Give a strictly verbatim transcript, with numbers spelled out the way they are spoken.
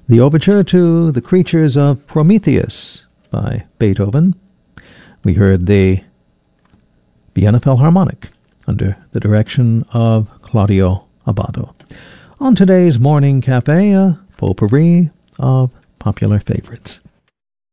the overture to The Creatures of Prometheus by Beethoven. We heard the Vienna Philharmonic under the direction of Claudio Abbado. On today's Morning Cafe, a potpourri of popular favorites.